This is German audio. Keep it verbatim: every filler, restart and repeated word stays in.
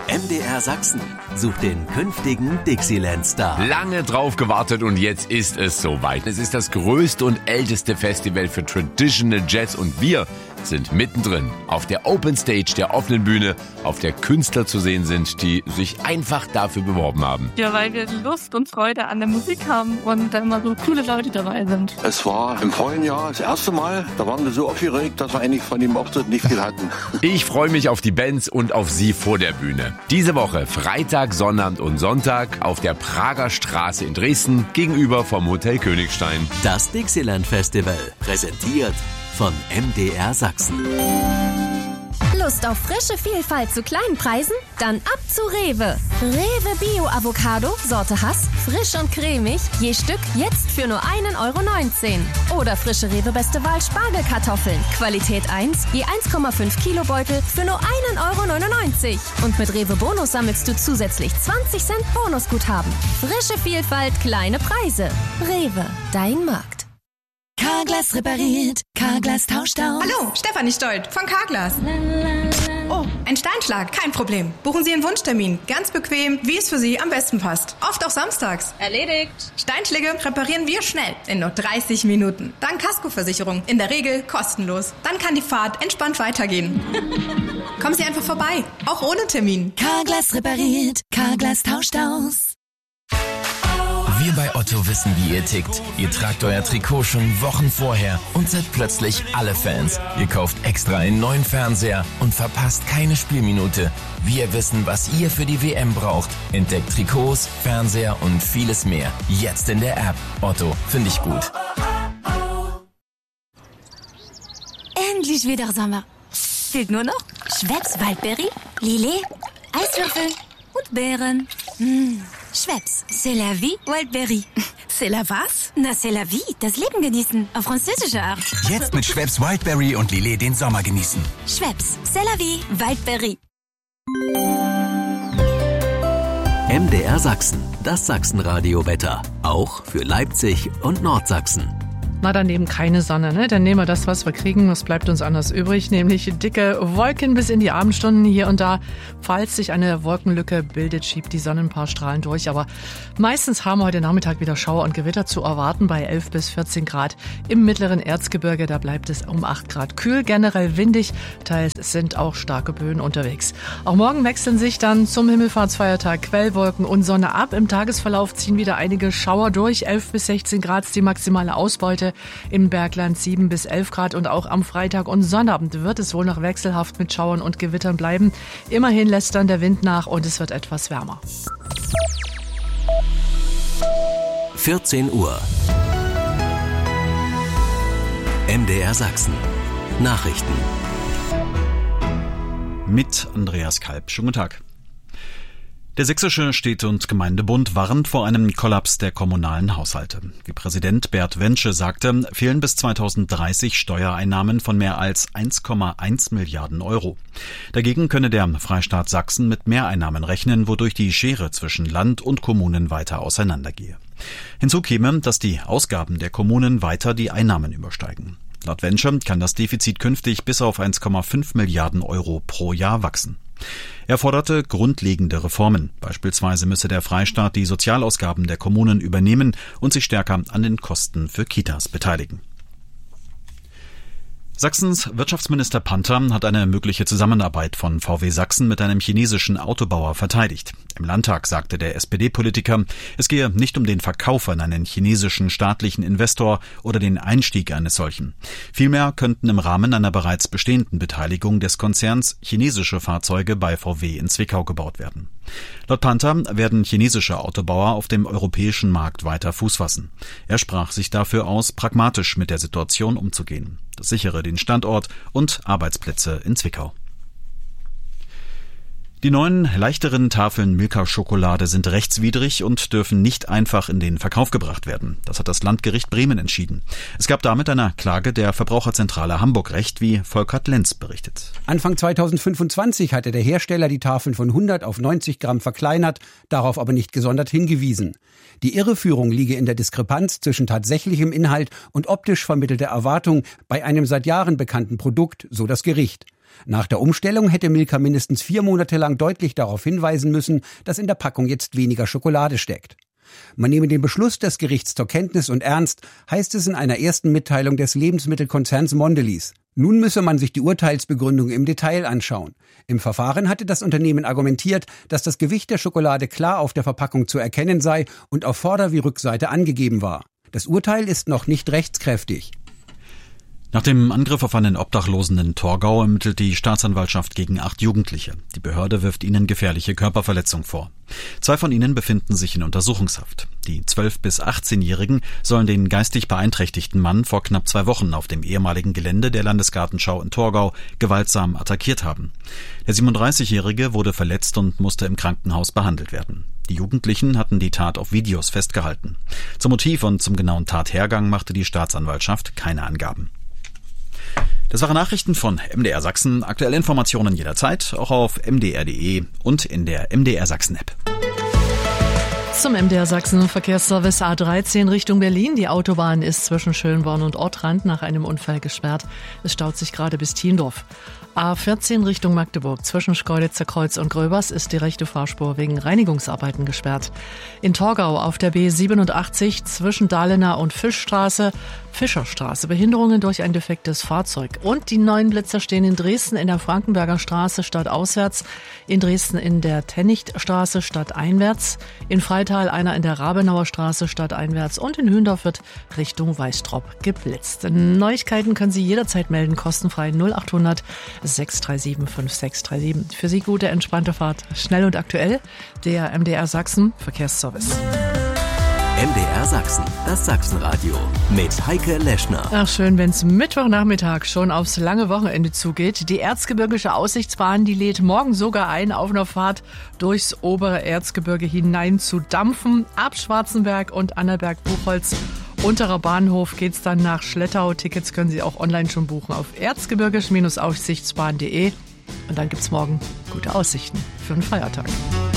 M D R Sachsen sucht den künftigen Dixieland-Star. Lange drauf gewartet und jetzt ist es soweit. Es ist das größte und älteste Festival für Traditional Jazz und wir sind mittendrin auf der Open Stage, der offenen Bühne, auf der Künstler zu sehen sind, die sich einfach dafür beworben haben. Ja, weil wir Lust und Freude an der Musik haben und da immer so coole Leute dabei sind. Es war im vorigen Jahr das erste Mal, da waren wir so aufgeregt, dass wir eigentlich von dem Auftritt nicht viel hatten. Ich freue mich auf die Bands und auf Sie vor der Bühne. Diese Woche Freitag, Sonnabend und Sonntag auf der Prager Straße in Dresden gegenüber vom Hotel Königstein. Das Dixieland Festival, präsentiert von M D R Sachsen. Lust auf frische Vielfalt zu kleinen Preisen? Dann ab zu Rewe. Rewe Bio Avocado, Sorte Hass, frisch und cremig, je Stück jetzt für nur ein Euro neunzehn. Oder frische Rewe Beste Wahl Spargelkartoffeln, Qualität eins, je eins Komma fünf Kilo Beutel für nur ein Euro neunundneunzig. Und mit Rewe Bonus sammelst du zusätzlich zwanzig Cent Bonusguthaben. Frische Vielfalt, kleine Preise. Rewe, dein Markt. Carglass repariert, Carglass tauscht aus. Hallo, Stefanie Stolt von Carglass. Oh, ein Steinschlag, kein Problem. Buchen Sie einen Wunschtermin, ganz bequem, wie es für Sie am besten passt. Oft auch samstags. Erledigt. Steinschläge reparieren wir schnell, in nur dreißig Minuten. Dank Kaskoversicherung, in der Regel kostenlos. Dann kann die Fahrt entspannt weitergehen. Kommen Sie einfach vorbei, auch ohne Termin. Carglass repariert, Carglass tauscht aus. Wir bei Otto wissen, wie ihr tickt. Ihr tragt euer Trikot schon Wochen vorher und seid plötzlich alle Fans. Ihr kauft extra einen neuen Fernseher und verpasst keine Spielminute. Wir wissen, was ihr für die W M braucht. Entdeckt Trikots, Fernseher und vieles mehr. Jetzt in der App. Otto, finde ich gut. Endlich wieder Sommer. Fehlt nur noch Schweppes Waldbeere, Lillet, Eiswürfel und Beeren. Mmh. Schweppes, c'est la vie, Wildberry. C'est la was? Na, c'est la vie, das Leben genießen, auf französische Art. Jetzt mit Schweppes Wildberry und Lillet den Sommer genießen. Schweppes, c'est la vie, Wildberry. M D R Sachsen, das Sachsenradio-Wetter. Auch für Leipzig und Nordsachsen. Na, dann eben keine Sonne, ne? Dann nehmen wir das, was wir kriegen. Was bleibt uns anders übrig? Nämlich dicke Wolken bis in die Abendstunden hier und da. Falls sich eine Wolkenlücke bildet, schiebt die Sonne ein paar Strahlen durch. Aber meistens haben wir heute Nachmittag wieder Schauer und Gewitter zu erwarten bei elf bis vierzehn Grad. Im mittleren Erzgebirge, da bleibt es um acht Grad kühl, generell windig. Teils sind auch starke Böen unterwegs. Auch morgen wechseln sich dann zum Himmelfahrtsfeiertag Quellwolken und Sonne ab. Im Tagesverlauf ziehen wieder einige Schauer durch. elf bis sechzehn Grad ist die maximale Ausbeute. Im Bergland sieben bis elf Grad und auch am Freitag und Sonnabend wird es wohl noch wechselhaft mit Schauern und Gewittern bleiben. Immerhin lässt dann der Wind nach und es wird etwas wärmer. vierzehn Uhr. M D R Sachsen. Nachrichten. Mit Andreas Kalb. Schönen guten Tag. Der Sächsische Städte- und Gemeindebund warnt vor einem Kollaps der kommunalen Haushalte. Wie Präsident Bert Wensche sagte, fehlen bis zweitausenddreißig Steuereinnahmen von mehr als eins Komma eins Milliarden Euro. Dagegen könne der Freistaat Sachsen mit Mehreinnahmen rechnen, wodurch die Schere zwischen Land und Kommunen weiter auseinandergehe. Hinzu käme, dass die Ausgaben der Kommunen weiter die Einnahmen übersteigen. Laut Wensche kann das Defizit künftig bis auf eins Komma fünf Milliarden Euro pro Jahr wachsen. Er forderte grundlegende Reformen. Beispielsweise müsse der Freistaat die Sozialausgaben der Kommunen übernehmen und sich stärker an den Kosten für Kitas beteiligen. Sachsens Wirtschaftsminister Panther hat eine mögliche Zusammenarbeit von V W Sachsen mit einem chinesischen Autobauer verteidigt. Im Landtag sagte der S P D-Politiker, es gehe nicht um den Verkauf an einen chinesischen staatlichen Investor oder den Einstieg eines solchen. Vielmehr könnten im Rahmen einer bereits bestehenden Beteiligung des Konzerns chinesische Fahrzeuge bei V W in Zwickau gebaut werden. Laut Panther werden chinesische Autobauer auf dem europäischen Markt weiter Fuß fassen. Er sprach sich dafür aus, pragmatisch mit der Situation umzugehen. Das sichere den Standort und Arbeitsplätze in Zwickau. Die neuen, leichteren Tafeln Milka-Schokolade sind rechtswidrig und dürfen nicht einfach in den Verkauf gebracht werden. Das hat das Landgericht Bremen entschieden. Es gab damit einer Klage der Verbraucherzentrale Hamburg Recht, wie Volkert Lenz berichtet. Anfang zweitausendfünfundzwanzig hatte der Hersteller die Tafeln von hundert auf neunzig Gramm verkleinert, darauf aber nicht gesondert hingewiesen. Die Irreführung liege in der Diskrepanz zwischen tatsächlichem Inhalt und optisch vermittelter Erwartung bei einem seit Jahren bekannten Produkt, so das Gericht. Nach der Umstellung hätte Milka mindestens vier Monate lang deutlich darauf hinweisen müssen, dass in der Packung jetzt weniger Schokolade steckt. Man nehme den Beschluss des Gerichts zur Kenntnis und ernst, heißt es in einer ersten Mitteilung des Lebensmittelkonzerns Mondelez. Nun müsse man sich die Urteilsbegründung im Detail anschauen. Im Verfahren hatte das Unternehmen argumentiert, dass das Gewicht der Schokolade klar auf der Verpackung zu erkennen sei und auf Vorder- wie Rückseite angegeben war. Das Urteil ist noch nicht rechtskräftig. Nach dem Angriff auf einen Obdachlosen in Torgau ermittelt die Staatsanwaltschaft gegen acht Jugendliche. Die Behörde wirft ihnen gefährliche Körperverletzung vor. Zwei von ihnen befinden sich in Untersuchungshaft. Die zwölf- bis achtzehnjährigen sollen den geistig beeinträchtigten Mann vor knapp zwei Wochen auf dem ehemaligen Gelände der Landesgartenschau in Torgau gewaltsam attackiert haben. Der siebenunddreißigjährige wurde verletzt und musste im Krankenhaus behandelt werden. Die Jugendlichen hatten die Tat auf Videos festgehalten. Zum Motiv und zum genauen Tathergang machte die Staatsanwaltschaft keine Angaben. Das waren Nachrichten von M D R Sachsen. Aktuelle Informationen jederzeit, auch auf m d r punkt d e und in der M D R Sachsen App. Zum M D R Sachsen Verkehrsservice A dreizehn Richtung Berlin. Die Autobahn ist zwischen Schönborn und Ortrand nach einem Unfall gesperrt. Es staut sich gerade bis Thiendorf. A vierzehn Richtung Magdeburg. Zwischen Schkeuditzer Kreuz und Gröbers ist die rechte Fahrspur wegen Reinigungsarbeiten gesperrt. In Torgau auf der B siebenundachtzig zwischen Dahlener und Fischstraße, Fischerstraße. Behinderungen durch ein defektes Fahrzeug. Und die neuen Blitzer stehen in Dresden in der Frankenberger Straße stadtauswärts, in Dresden in der Tennichtstraße stadteinwärts, in Freital einer in der Rabenauer Straße stadteinwärts und in Hündorf wird Richtung Weißtrop geblitzt. Neuigkeiten können Sie jederzeit melden, kostenfrei null achthundert sechs drei sieben fünf sechs drei sieben. Für Sie gute, entspannte Fahrt. Schnell und aktuell, der M D R Sachsen Verkehrsservice. M D R Sachsen, das Sachsenradio mit Heike Leschner. Ach schön, wenn's Mittwochnachmittag schon aufs lange Wochenende zugeht. Die Erzgebirgische Aussichtsbahn, die lädt morgen sogar ein, auf einer Fahrt durchs obere Erzgebirge hinein zu dampfen. Ab Schwarzenberg und Annaberg-Buchholz. Unterer Bahnhof geht's dann nach Schlettau. Tickets können Sie auch online schon buchen auf erzgebirgisch Aussichtsbahn punkt de. Und dann gibt's morgen gute Aussichten für den Feiertag.